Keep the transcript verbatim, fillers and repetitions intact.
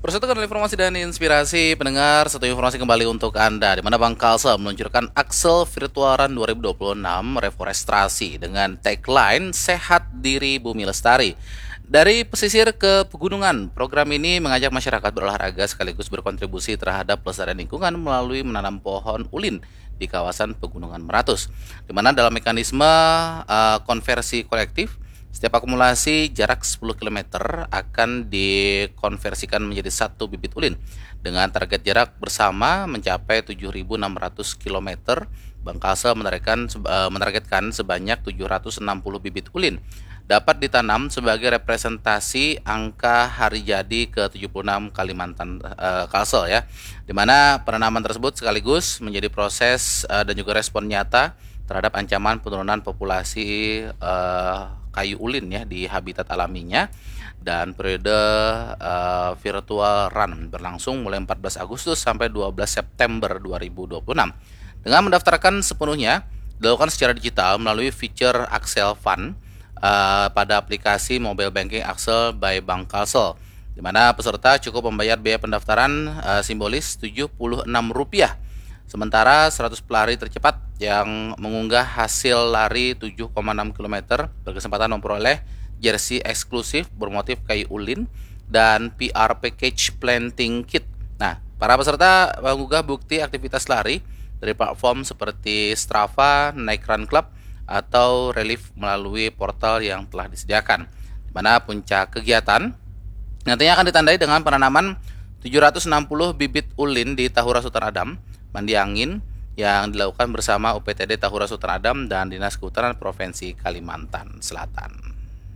Bersatukan informasi dan inspirasi pendengar, satu informasi kembali untuk Anda, di mana Bank Kalsel meluncurkan Axel Virtual Run dua ribu dua puluh enam Reforestasi dengan tagline Sehat Diri Bumi Lestari. Dari pesisir ke pegunungan, program ini mengajak masyarakat berolahraga sekaligus berkontribusi terhadap pelestarian lingkungan melalui menanam pohon ulin di kawasan Pegunungan Meratus, di mana dalam mekanisme uh, konversi kolektif, setiap akumulasi jarak sepuluh kilometer akan dikonversikan menjadi satu bibit ulin dengan target jarak bersama mencapai tujuh ribu enam ratus kilometer. Bank Kalsel menargetkan, menargetkan sebanyak tujuh ratus enam puluh bibit ulin dapat ditanam sebagai representasi angka hari jadi ke tujuh puluh enam Kalimantan uh, Kalsel ya, di mana penanaman tersebut sekaligus menjadi proses uh, dan juga respon nyata terhadap ancaman penurunan populasi uh, kayu ulin ya di habitat alaminya. Dan periode uh, virtual run berlangsung mulai empat belas Agustus sampai dua belas September dua ribu dua puluh enam. Dengan mendaftarkan sepenuhnya dilakukan secara digital melalui fitur Axel Fund uh, pada aplikasi mobile banking Axel by Bank Kalsel, di mana peserta cukup membayar biaya pendaftaran uh, simbolis tujuh puluh enam rupiah. Sementara seratus pelari tercepat yang mengunggah hasil lari tujuh koma enam kilometer berkesempatan memperoleh jersey eksklusif bermotif kayu ulin dan P R Package Planting Kit. Nah, para peserta mengunggah bukti aktivitas lari dari platform seperti Strava, Nike Run Club, atau Relief melalui portal yang telah disediakan. Di mana puncak kegiatan nantinya akan ditandai dengan penanaman tujuh ratus enam puluh bibit ulin di Tahura Sultan Adam, mandi angin yang dilakukan bersama U P T D Tahura Sultan Adam dan Dinas Kehutanan Provinsi Kalimantan Selatan.